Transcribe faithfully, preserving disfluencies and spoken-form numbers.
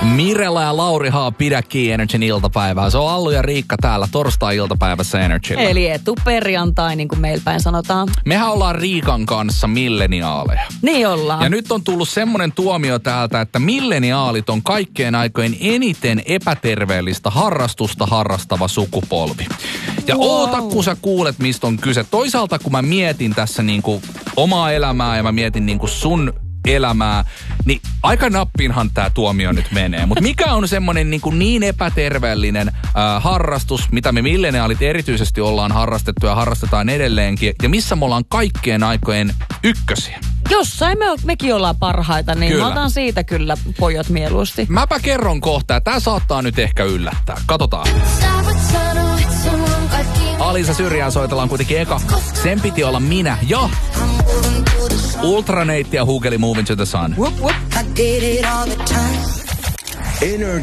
Mirella ja Lauri Haa, pidä kiinni Energyn iltapäivää. Se on Allu ja Riikka täällä torstai-iltapäivässä Energyllä. Eli etuperjantai, niin kuin meillä päin sanotaan. Mehän ollaan Riikan kanssa milleniaaleja. Niin ollaan. Ja nyt on tullut semmoinen tuomio täältä, että milleniaalit on kaikkien aikojen eniten epäterveellistä harrastusta harrastava sukupolvi. Ja wow. oota, kun sä kuulet, mistä on kyse. Toisaalta, kun mä mietin tässä niinku omaa elämää ja mä mietin niinku sun elämää, niin aika nappiinhan tää tuomio nyt menee. Mutta mikä on semmonen niin, niin epäterveellinen ää, harrastus, mitä me milleniaalit erityisesti ollaan harrastettu ja harrastetaan edelleenkin, ja missä me ollaan kaikkien aikojen ykkösiä? Jossain me, mekin ollaan parhaita, niin kyllä. Mä otan siitä kyllä pojat mieluusti. Mäpä kerron kohta, ja tää saattaa nyt ehkä yllättää. Katsotaan. Alisa Syrjään soitellaan kuitenkin eka. Sen piti olla minä ja Ultranate ja Hugeli Moving to the Sun. Whoop, whoop.